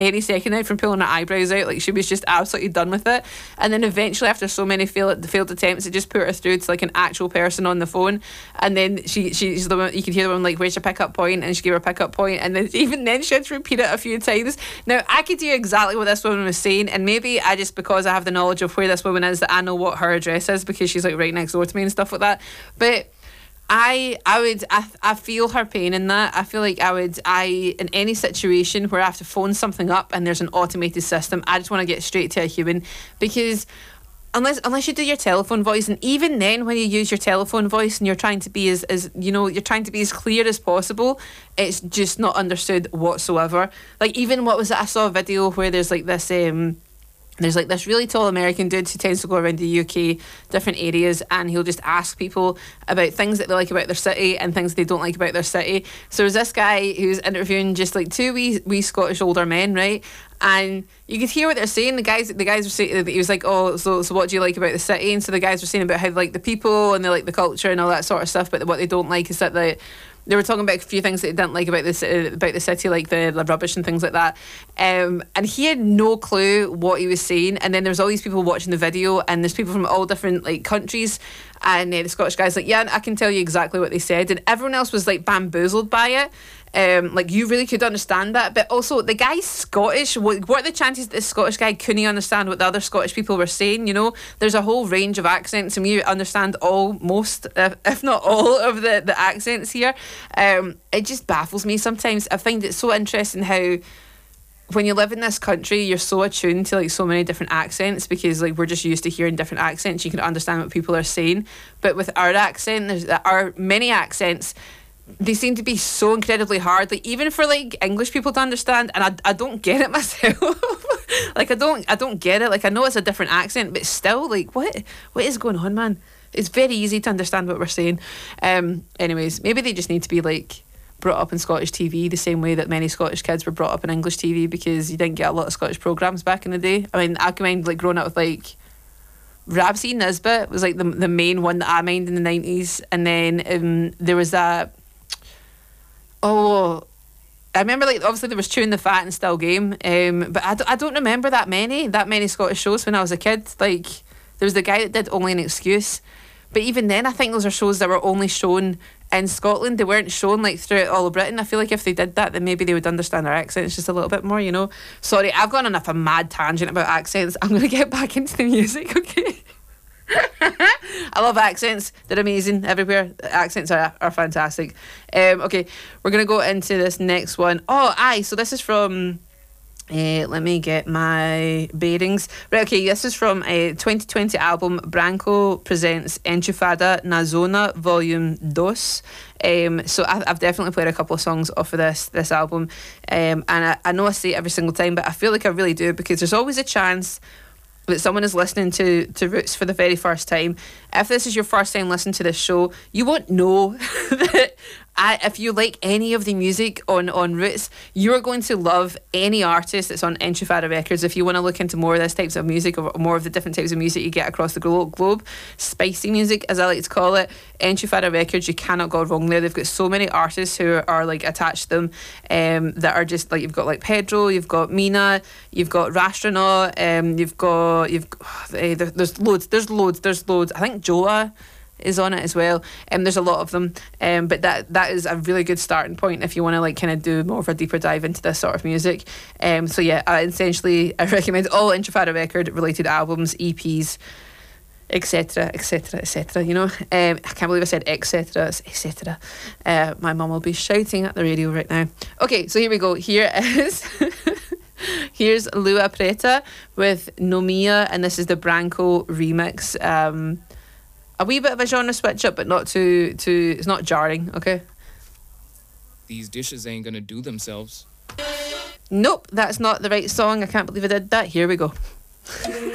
any second now from pulling her eyebrows out. Like, she was just absolutely done with it. And then eventually, after so many failed attempts, it just put her through to like an actual person on the phone. And then she's the one, you can hear the woman like, where's your pickup point? And she gave her a pickup point. And then even then she had to repeat it a few times. Now, I could hear exactly what this woman was saying, and maybe I just, because I have the knowledge of where this woman is, that I know what her address is, because she's like right next door to me and stuff like that. But I feel her pain in that. I feel like in any situation where I have to phone something up and there's an automated system, I just want to get straight to a human, because unless you do your telephone voice, and even then when you use your telephone voice and you're trying to be as you're trying to be as clear as possible, it's just not understood whatsoever. Like, even what was it? I saw a video where there's like this really tall American dude who tends to go around the UK, different areas, and he'll just ask people about things that they like about their city and things they don't like about their city. So there's this guy who's interviewing just like two wee Scottish older men, right? And you could hear what they're saying. The guys were saying, he was like, oh, so what do you like about the city? And so the guys were saying about how they like the people and they like the culture and all that sort of stuff, but what they don't like is that they were talking about a few things that they didn't like about the city, like the rubbish and things like that. And he had no clue what he was saying. And then there's all these people watching the video, and there's people from all different like countries. And the Scottish guy's like, yeah, I can tell you exactly what they said. And everyone else was like bamboozled by it. Like, you really could understand that, but also the guy's Scottish. What are the chances that this Scottish guy couldn't understand what the other Scottish people were saying? You know, there's a whole range of accents, and we understand most, if not all, of the accents here. It just baffles me sometimes. I find it so interesting how, when you live in this country, you're so attuned to like so many different accents, because like we're just used to hearing different accents. You can understand what people are saying, but with our accent, there are many accents. They seem to be so incredibly hard, like even for like English people to understand, and I don't get it myself. Like, I don't get it. Like, I know it's a different accent, but still, like, what is going on, man? It's very easy to understand what we're saying. Anyways, maybe they just need to be like brought up in Scottish TV the same way that many Scottish kids were brought up in English TV, because you didn't get a lot of Scottish programmes back in the day. I mean, I can mind like growing up with like Ramsay Nisbet was like the main one that I mind in the 90s, and then there was that. Oh, I remember, like, obviously there was Chewing the Fat and Still Game, but I don't remember that many Scottish shows when I was a kid. Like, there was the guy that did Only an Excuse, but even then I think those are shows that were only shown in Scotland. They weren't shown like throughout all of Britain. I feel like if they did that, then maybe they would understand our accents just a little bit more, you know. Sorry, I've gone on a mad tangent about accents. I'm going to get back into the music, okay? I love accents. They're amazing everywhere. Accents are fantastic. Okay, we're going to go into this next one. So this is from let me get my bearings right. Okay, this is from a 2020 album. Branco presents Enchufada na Zona Volume 2. So I've definitely played a couple of songs off of this album, and I know I say it every single time, but I feel like I really do, because there's always a chance that someone is listening to Roots for the very first time. If this is your first time listening to this show, you won't know that if you like any of the music on Roots, you're going to love any artist that's on Enchufada Records. If you want to look into more of this types of music, or more of the different types of music you get across the globe, spicy music as I like to call it, Enchufada Records, you cannot go wrong there. They've got so many artists who are like attached to them, that are just like, you've got like Pedro, you've got Mina, you've got Rastronaut, there's loads. I think Joa is on it as well. There's a lot of them, but that is a really good starting point if you want to like kind of do more of a deeper dive into this sort of music. So yeah, I recommend all Enchufada Record related albums, EPs, etc. You know, I can't believe I said etc. My mum will be shouting at the radio right now. Okay, so here we go. Here is here's Lua Preta with Nomia, and this is the Branco remix. A wee bit of a genre switch up, but not too it's not jarring, okay? These dishes ain't gonna do themselves. Nope, that's not the right song. I can't believe I did that. Here we go.